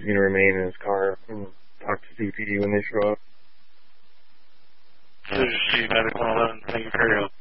me to remain in his car and talk to CPD when they show up. So just see medical 11. Thank you for your help.